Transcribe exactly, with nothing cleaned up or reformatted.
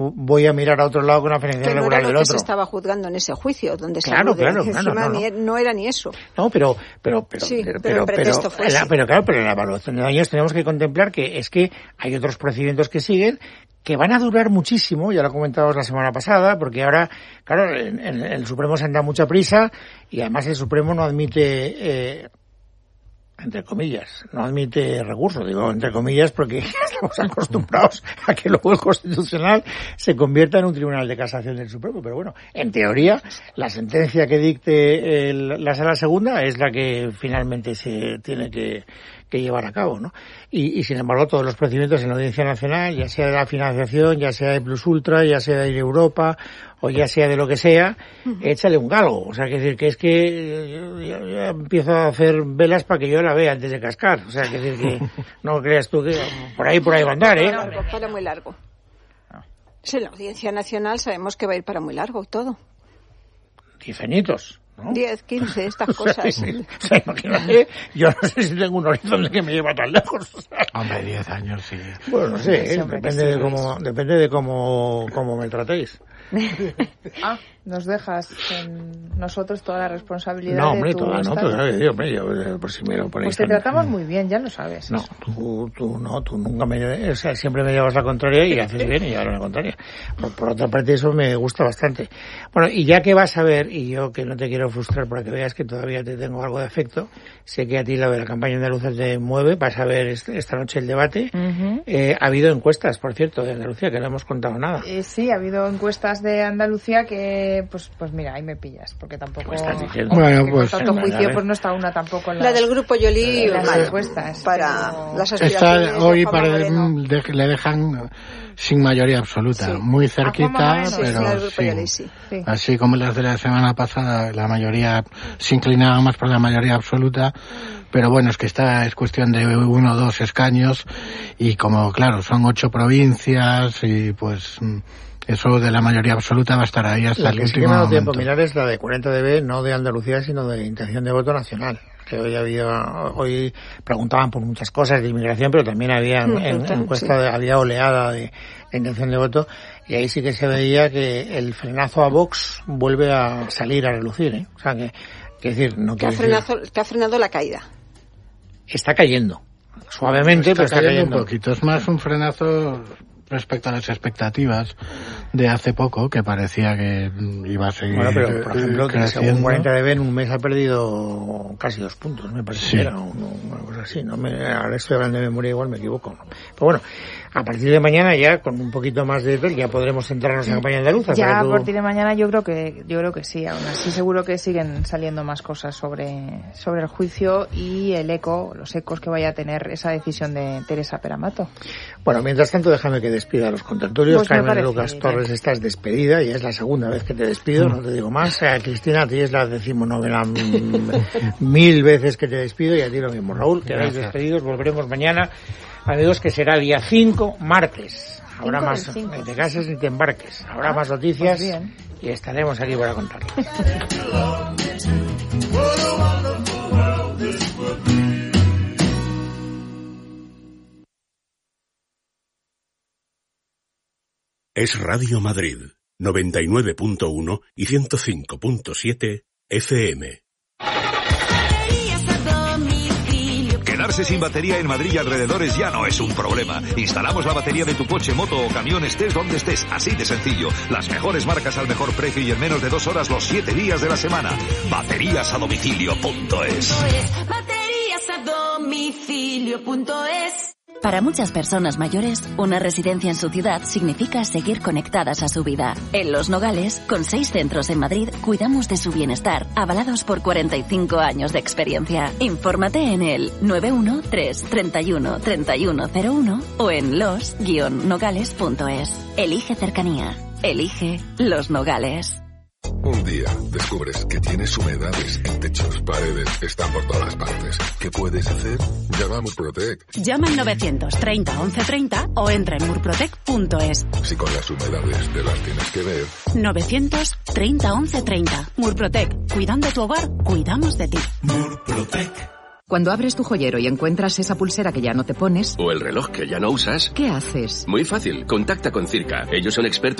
voy a mirar a otro lado con una financiación no regular del otro. Se estaba juzgando en ese juicio, donde claro, se alude, claro, claro, no, no, no. no era ni eso. No, pero, pero, pero, sí, pero, pero, pero, pero, fue la, pero claro, pero en la evaluación de daños tenemos que contemplar que es que hay otros procedimientos que siguen que van a durar muchísimo, ya lo comentábamos la semana pasada, porque ahora, claro, en, en el Supremo se anda mucha prisa y además el Supremo no admite, eh, entre comillas, no admite recursos, digo entre comillas porque estamos acostumbrados a que luego el Constitucional se convierta en un tribunal de casación del Supremo, pero bueno, en teoría la sentencia que dicte el, la Sala Segunda es la que finalmente se tiene que que llevar a cabo, ¿no? Y, y sin embargo todos los procedimientos en la Audiencia Nacional, ya sea de la financiación, ya sea de Plus Ultra, ya sea de Europa o ya sea de lo que sea, uh-huh. échale un galgo. O sea, que decir que es que yo, yo, yo empiezo a hacer velas para que yo la vea antes de cascar. O sea, que decir que no creas tú que por ahí por ahí va a andar, ¿eh? Para largo, para muy largo. Sí, la Audiencia Nacional sabemos que va a ir para muy largo todo. Diez añitos. ¿no? diez, quince, estas cosas. Sí, sí. O sea, imagínate, yo no sé si tengo un horizonte que me lleva tan lejos. O sea. Hombre, diez años, sí. Bueno, no sé, ¿eh? depende, sí, de cómo, depende de cómo, cómo me tratéis. Ah, nos dejas en nosotros toda la responsabilidad. No, hombre, de tu toda, no, toda, yo, hombre, yo, por si me lo ponéis. Pues te tratamos muy bien, ya lo sabes. No, tú, tú no, tú nunca me, o sea, siempre me llevas la contraria y haces bien y ahora la contraria. Por, por otra parte, eso me gusta bastante. Bueno, y ya que vas a ver, y yo que no te quiero frustrar para que veas que todavía te tengo algo de afecto, sé que a ti la de la campaña andaluza te mueve, vas a ver esta noche el debate. Uh-huh. Eh, ha habido encuestas, por cierto, de Andalucía, que no hemos contado nada. Eh, sí, ha habido encuestas de Andalucía que, pues, pues mira, ahí me pillas, porque tampoco... Pues estás diciendo. Bueno, pues... Con tanto juicio, pues no está una tampoco en las... La del Grupo Yoli, las mal, encuestas. Para pero... las aspiraciones Esta hoy de para de, le dejan sin mayoría absoluta, sí. Muy cerquita, sí, pero sí, Yoli, sí. Sí. Así como las de la semana pasada, la mayoría se inclinaba más por la mayoría absoluta, pero bueno, es que esta es cuestión de uno o dos escaños y como, claro, son ocho provincias y pues... Eso de la mayoría absoluta va a estar ahí hasta la el que último sí que me ha dado momento. tiempo mirar es la de cuarenta D B, no de Andalucía, sino de intención de voto nacional. Que hoy había, hoy preguntaban por muchas cosas de inmigración, pero también había en, en, en encuesta, de, había oleada de, de intención de voto, y ahí sí que se veía que el frenazo a Vox vuelve a salir a relucir, ¿eh? O sea que, que decir, no que ha frenado, que ha frenado la caída. Está cayendo. Suavemente, está pero está cayendo cayendo un poquito. Es más un frenazo respecto a las expectativas de hace poco, que parecía que iba a seguir creciendo. Bueno, pero por ejemplo, que según cuarenta D B en un mes ha perdido casi dos puntos, me parece sí. que era una, una cosa así, no me, ahora estoy hablando de memoria, igual me equivoco, ¿no? Pero bueno, a partir de mañana ya con un poquito más de ya podremos centrarnos en la campaña andaluza. Ya a tú... partir de mañana yo creo que yo creo que sí, aún así seguro que siguen saliendo más cosas sobre sobre el juicio y el eco, los ecos que vaya a tener esa decisión de Teresa Peramato. Bueno, mientras tanto déjame que despida a los contertulios. Pues Carmen Lucas Torres, estás despedida, y es la segunda vez que te despido, no te digo más. A Cristina, a ti es la decimonovena mil veces que te despido, y a ti lo mismo. Raúl, quedáis despedidos, volveremos mañana, amigos, que será día cinco, martes. Habrá más, ni te cases ni te embarques. Habrá ah, más noticias pues y estaremos aquí para contarlo. Es Radio Madrid, noventa y nueve punto uno y ciento cinco punto siete F M. Quedarse sin batería en Madrid y alrededores ya no es un problema. Instalamos la batería de tu coche, moto o camión, estés donde estés, así de sencillo. Las mejores marcas al mejor precio y en menos de dos horas los siete días de la semana. Baterías a domicilio punto es. Baterías a domicilio punto es. Para muchas personas mayores, una residencia en su ciudad significa seguir conectadas a su vida. En Los Nogales, con seis centros en Madrid, cuidamos de su bienestar, avalados por cuarenta y cinco años de experiencia. Infórmate en el nueve uno tres, treinta y uno, treinta y uno cero uno o en los guion nogales punto es. Elige cercanía. Elige Los Nogales. Un día descubres que tienes humedades en techos, paredes, están por todas partes. ¿Qué puedes hacer? Llama a Murprotec. Llama al novecientos treinta once treinta o entra en murprotec punto es. Si con las humedades te las tienes que ver. novecientos treinta once treinta. Murprotec. Cuidando tu hogar, cuidamos de ti. Murprotec. Cuando abres tu joyero y encuentras esa pulsera que ya no te pones... O el reloj que ya no usas... ¿Qué haces? Muy fácil. Contacta con Circa. Ellos son expertos